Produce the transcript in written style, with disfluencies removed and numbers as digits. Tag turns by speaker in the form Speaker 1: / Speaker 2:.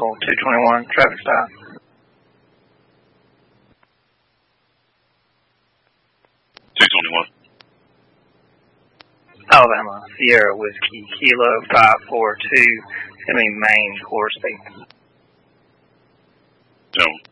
Speaker 1: vehicle, 221, traffic stop. Alabama, Sierra Whiskey, Kilo 542, it's going to be main Horsey.
Speaker 2: No.